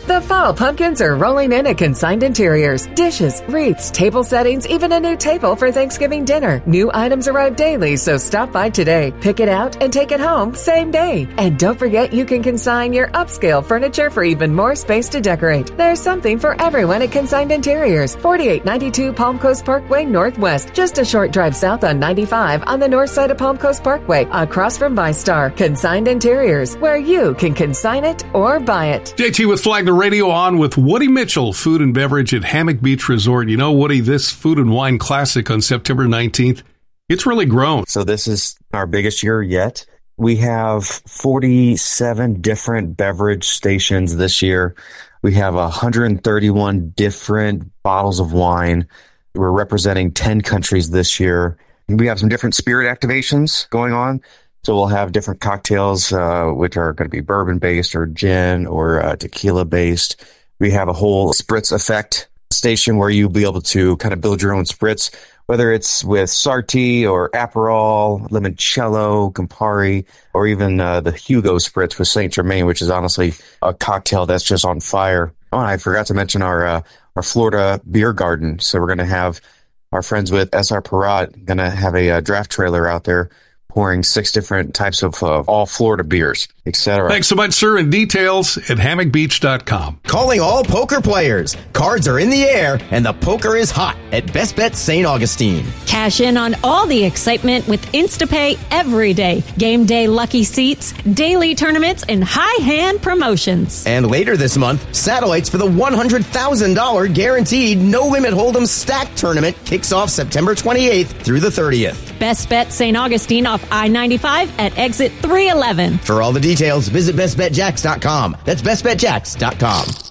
The fall pumpkins are rolling in at Consigned Interiors. Dishes, wreaths, table settings, even a new table for Thanksgiving dinner. New items arrive daily, so stop by today. Pick it out and take it home same day. And don't forget you can consign your upscale furniture for even more space to decorate. There's something for everyone at Consigned Interiors. 4892 Palm Coast Parkway Northwest. Just a short drive south on 95 on the north side of Palm Coast Parkway, across from ViStar. Consigned Interiors, where you can consign it or buy it. JT with Flagler Radio on with Woody Mitchell, food and beverage at Hammock Beach Resort. You know, Woody, this Food and Wine Classic on September 19th, it's really grown. So this is our biggest year yet. We have 47 different beverage stations this year. We have 131 different bottles of wine. We're representing 10 countries this year. We have some different spirit activations going on. So we'll have different cocktails, which are going to be bourbon-based or gin or tequila-based. We have a whole spritz effect station where you'll be able to kind of build your own spritz, whether it's with Sarti or Aperol, Limoncello, Campari, or even the Hugo Spritz with Saint Germain, which is honestly a cocktail that's just on fire. Oh, and I forgot to mention our Florida beer garden. So we're going to have our friends with SR Parat going to have a draft trailer out there pouring 6 different types of all Florida beers, etc. Thanks so much, sir. And details at hammockbeach.com. Calling all poker players. Cards are in the air, and the poker is hot at Best Bet St. Augustine. Cash in on all the excitement with InstaPay every day. Game day lucky seats, daily tournaments, and high hand promotions. And later this month, satellites for the $100,000 guaranteed no-limit hold'em stack tournament kicks off September 28th through the 30th. Best Bet St. Augustine off I-95 at exit 311. For all the details, visit bestbetjacks.com. That's bestbetjacks.com.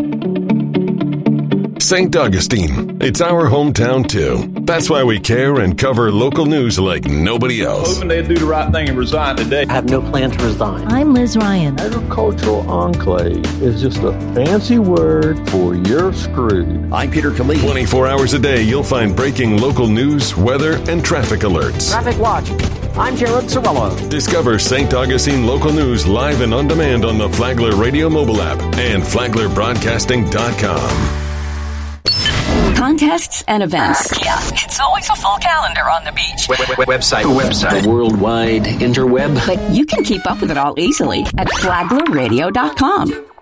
St. Augustine. It's our hometown, too. That's why we care and cover local news like nobody else. Hoping they'd do the right thing and resign today. I have no plan to resign. I'm Liz Ryan. Agricultural enclave is just a fancy word for you're screwed. I'm Peter Khalid. 24 hours a day, you'll find breaking local news, weather, and traffic alerts. Traffic watch. I'm Jared Sorello. Discover St. Augustine local news live and on demand on the Flagler Radio mobile app and FlaglerBroadcasting.com. Contests and events. Yeah, it's always a full calendar on the beach. Website. The worldwide interweb. But you can keep up with it all easily at FlaglerRadio.com.